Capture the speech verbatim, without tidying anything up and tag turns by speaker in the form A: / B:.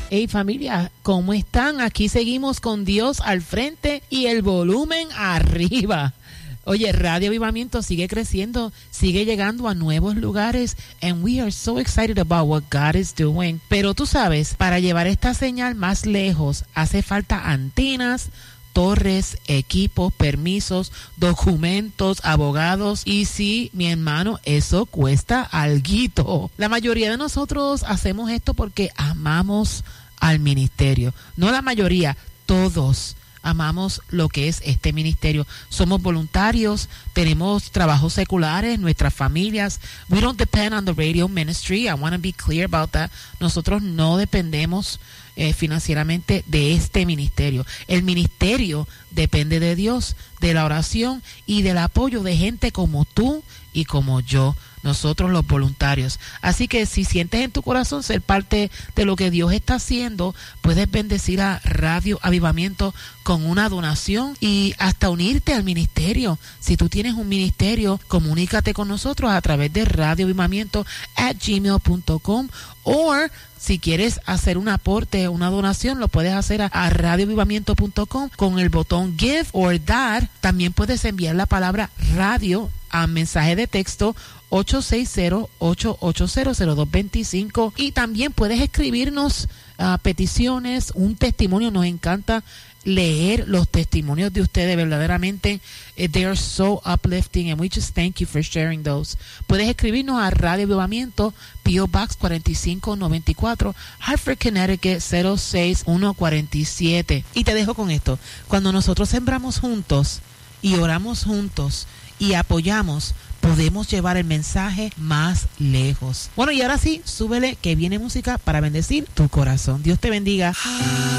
A: Hey familia, ¿cómo están? Aquí seguimos con Dios al frente y el volumen arriba. Oye, Radio Avivamiento sigue creciendo, sigue llegando a nuevos lugares, and we are so excited about what God is doing. Pero tú sabes, para llevar esta señal más lejos, hace falta antenas, torres, equipos, permisos, documentos, abogados. Y sí, mi hermano, eso cuesta alguito. La mayoría de nosotros hacemos esto porque amamos al ministerio. No la mayoría, todos amamos lo que es este ministerio. Somos voluntarios, tenemos trabajos seculares, nuestras familias. We don't depend on the radio ministry. I want to be clear about that. Nosotros no dependemos eh, financieramente de este ministerio. El ministerio depende de Dios, de la oración y del apoyo de gente como tú y como yo, nosotros los voluntarios. Así que si sientes en tu corazón ser parte de lo que Dios está haciendo, puedes bendecir a Radio Avivamiento con una donación y hasta unirte al ministerio. Si tú tienes un ministerio, comunícate con nosotros a través de radio avivamiento at gmail punto com, o si quieres hacer un aporte, una donación, lo puedes hacer a, a radio avivamiento punto com con el botón Give or Dar. También puedes enviar la palabra radio a mensaje de texto ocho seis cero, ocho ocho cero, cero dos dos cinco, y también puedes escribirnos uh, peticiones, un testimonio. Nos encanta leer los testimonios de ustedes, verdaderamente eh, they are so uplifting and we just thank you for sharing those. Puedes escribirnos a Radio Avivamiento, P O Box cuarenta y cinco noventa y cuatro, Hartford, Connecticut cero seis uno cuatro siete. Y te dejo con esto: cuando nosotros sembramos juntos y oramos juntos y apoyamos, podemos llevar el mensaje más lejos. Bueno, y ahora sí, súbele que viene música para bendecir tu corazón. Dios te bendiga.